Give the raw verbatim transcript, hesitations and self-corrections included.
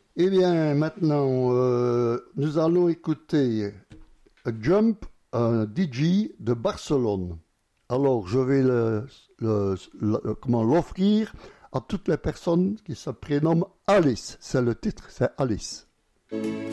Eh bien, maintenant, euh, nous allons écouter A Jump, un D J de Barcelone. Alors, je vais le, le, le- comment l'offrir à toutes les personnes qui se prénomment Alice. C'est le titre, c'est Alice.